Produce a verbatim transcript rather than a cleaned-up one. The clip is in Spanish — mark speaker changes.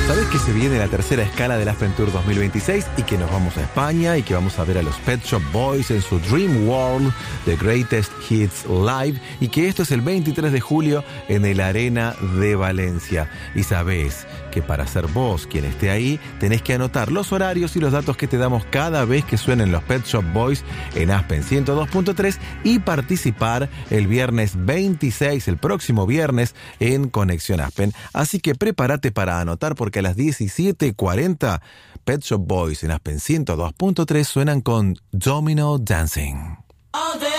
Speaker 1: ¿Sabés que se viene la tercera escala del Aspen Tour dos mil veintiséis y que nos vamos a España y que vamos a ver a los Pet Shop Boys en su Dream World, The Greatest Hits Live, y que esto es el veintitrés de julio en el Arena de Valencia? Y sabés que para ser vos quien esté ahí, tenés que anotar los horarios y los datos que te damos cada vez que suenen los Pet Shop Boys en Aspen ciento dos punto tres y participar el viernes veintiséis, el próximo viernes, en Conexión Aspen. Así que prepárate para anotar, porque a las diecisiete cuarenta Pet Shop Boys en Aspen ciento dos punto tres suenan con Domino Dancing.